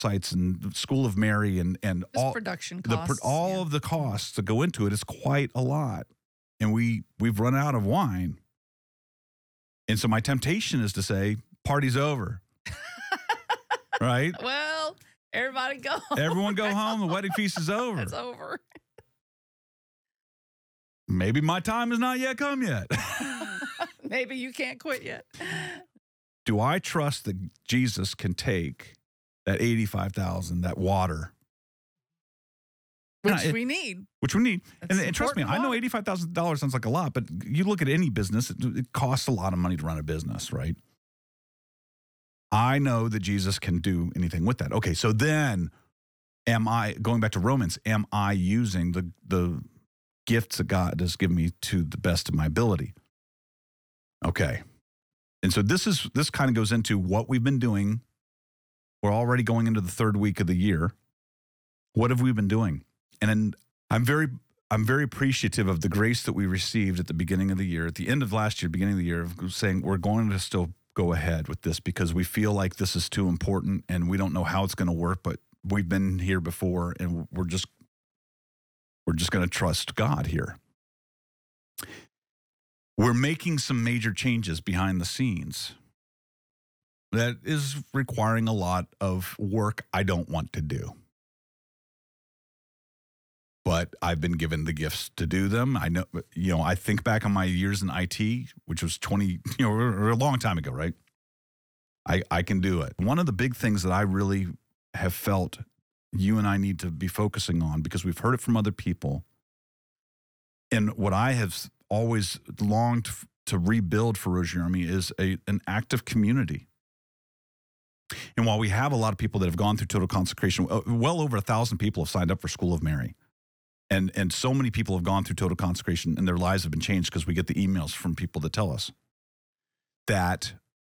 sites and School of Mary and Just all production costs. all of the costs that go into it is quite a lot. And we've run out of wine. And so my temptation is to say, party's over. Right? Well, everybody go home. Everyone go home. The wedding feast is over. It's over. Maybe my time has not yet come yet. Maybe you can't quit yet. Do I trust that Jesus can take that 85,000, that water? Which we need. Which we need. That's And trust me, I know $85,000 sounds like a lot, but you look at any business, it costs a lot of money to run a business, right? I know that Jesus can do anything with that. Okay, so then going back to Romans, am I using the gifts that God has given me to the best of my ability? Okay. And so this kind of goes into what we've been doing. We're already going into the third week of the year. What have we been doing? And I'm very appreciative of the grace that we received at the beginning of the year, at the end of last year, beginning of the year, of saying we're going to still go ahead with this because we feel like this is too important and we don't know how it's going to work, but we've been here before and we're just going to trust God here. We're making some major changes behind the scenes that is requiring a lot of work I don't want to do. But I've been given the gifts to do them. I know, I think back on my years in IT, which was 20, or a long time ago, right? I can do it. One of the big things that I really have felt you and I need to be focusing on, because we've heard it from other people, and what I have always longed to rebuild for Rosary Army is an active community. And while we have a lot of people that have gone through total consecration, well over 1,000 people have signed up for School of Mary. And so many people have gone through total consecration and their lives have been changed because we get the emails from people that tell us that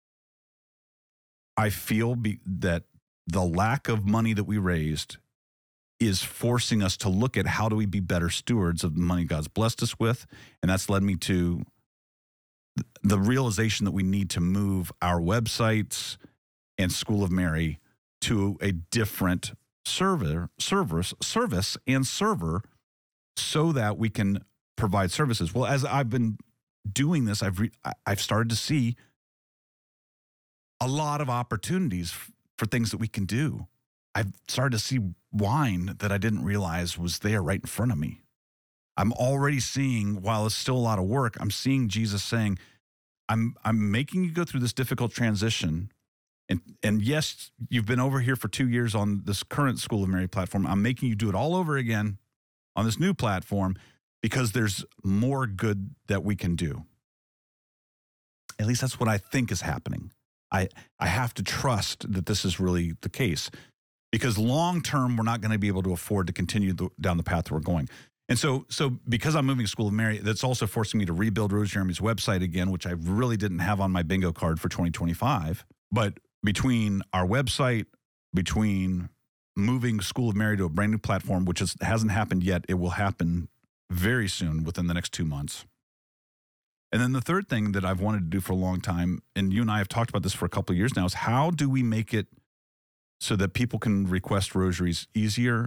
I feel that the lack of money that we raised is forcing us to look at how do we be better stewards of the money God's blessed us with. And that's led me to the realization that we need to move our websites and School of Mary to a different service and server so that we can provide services. Well, as I've been doing this, I've started to see a lot of opportunities for things that we can do. I've started to see wine that I didn't realize was there right in front of me. I'm already seeing, while it's still a lot of work, I'm seeing Jesus saying, I'm making you go through this difficult transition. And yes, you've been over here for 2 years on this current School of Mary platform. I'm making you do it all over again on this new platform because there's more good that we can do. At least that's what I think is happening. I have to trust that this is really the case because long term, we're not going to be able to afford to continue down the path we're going. And so because I'm moving to School of Mary, that's also forcing me to rebuild Rosary Army's website again, which I really didn't have on my bingo card for 2025. But between our website, between moving School of Mary to a brand new platform, which hasn't happened yet, it will happen very soon within the next 2 months. And then the third thing that I've wanted to do for a long time, and you and I have talked about this for a couple of years now, is how do we make it so that people can request rosaries easier,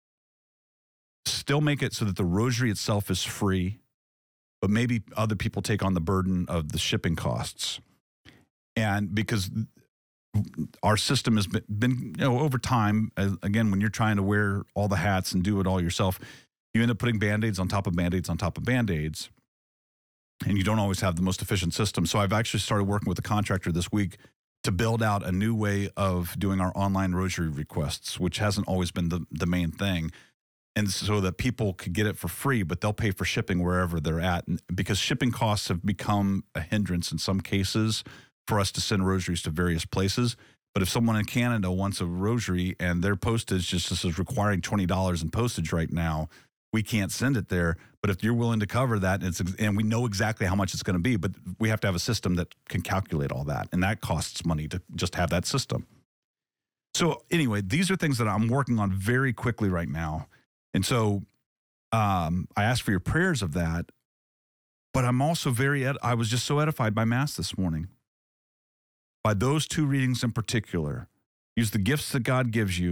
still make it so that the rosary itself is free, but maybe other people take on the burden of the shipping costs. And because our system has been over time, again, when you're trying to wear all the hats and do it all yourself, you end up putting Band-Aids on top of Band-Aids on top of Band-Aids, and you don't always have the most efficient system. So I've actually started working with a contractor this week to build out a new way of doing our online rosary requests, which hasn't always been the main thing. And so that people could get it for free, but they'll pay for shipping wherever they're at. And because shipping costs have become a hindrance in some cases for us to send rosaries to various places. But if someone in Canada wants a rosary and their postage just is requiring $20 in postage right now, we can't send it there. But if you're willing to cover that, and we know exactly how much it's going to be, but we have to have a system that can calculate all that. And that costs money to just have that system. So anyway, these are things that I'm working on very quickly right now. And so I asked for your prayers of that, but I'm also I was just so edified by Mass this morning. By those two readings in particular, use the gifts that God gives you